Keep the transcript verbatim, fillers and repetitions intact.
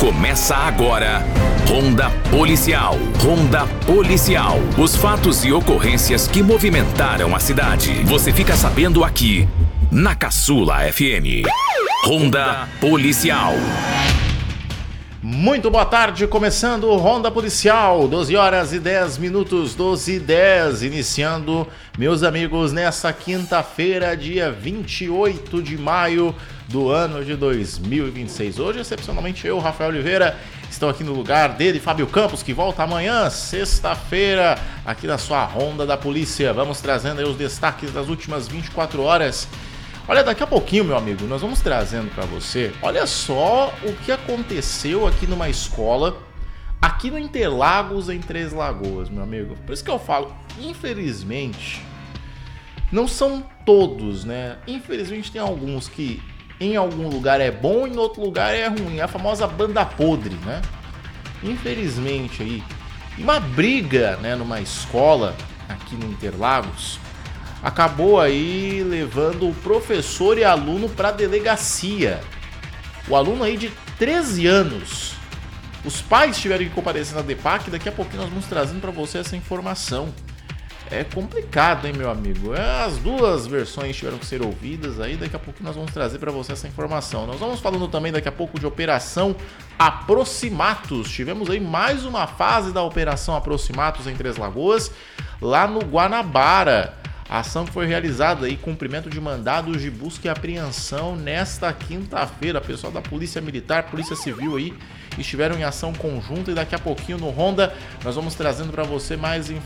Começa agora, Ronda Policial. Ronda Policial. Os fatos e ocorrências que movimentaram a cidade. Você fica sabendo aqui, na Caçula F M. Ronda Policial. Muito boa tarde, começando o Ronda Policial, doze horas e dez minutos, doze e dez, iniciando, meus amigos, nessa quinta-feira, dia vinte e oito de maio do ano de dois mil e vinte e seis. Hoje, excepcionalmente, eu, Rafael Oliveira, estou aqui no lugar dele, Fábio Campos, que volta amanhã, sexta-feira, aqui na sua Ronda da Polícia. Vamos trazendo aí os destaques das últimas vinte e quatro horas. Olha, daqui a pouquinho, meu amigo, nós vamos trazendo para você, olha só o que aconteceu aqui numa escola, aqui no Interlagos, em Três Lagoas, meu amigo. Por isso que eu falo, infelizmente, não são todos, né? Infelizmente tem alguns que em algum lugar é bom e em outro lugar é ruim, a famosa banda podre, né? Infelizmente aí, uma briga, né, numa escola aqui no Interlagos, acabou aí levando o professor e aluno para a delegacia. O aluno aí de treze anos. Os pais tiveram que comparecer na DEPAC, daqui a pouquinho nós vamos trazendo para você essa informação. É complicado, hein, meu amigo? As duas versões tiveram que ser ouvidas aí, daqui a pouquinho nós vamos trazer para você essa informação. Nós vamos falando também daqui a pouco de Operação Aproximatos. Tivemos aí mais uma fase da Operação Aproximatos em Três Lagoas, lá no Guanabara. A ação foi realizada aí, cumprimento de mandados de busca e apreensão nesta quinta-feira. Pessoal da Polícia Militar, Polícia Civil aí estiveram em ação conjunta e daqui a pouquinho no Ronda nós vamos trazendo para você mais informações.